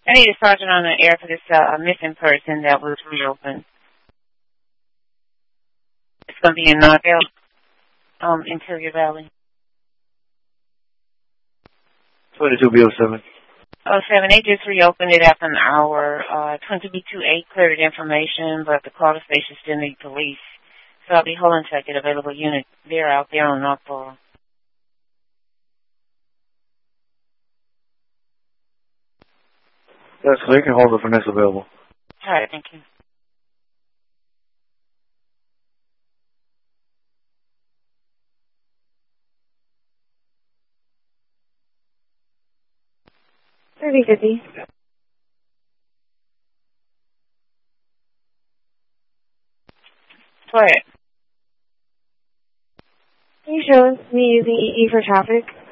I need a sergeant on the air for this missing person that was reopened. It's going to be in Knockout, Interior Valley. 22B07. 07, they just reopened it after an hour. 22B28 cleared information, but the call station still needs police. So I'll be holding check at available unit. They're out there on Knockball. That's clear. You can hold it for next available. All right, thank you. $30.50. What? Can you show us me using EE for traffic?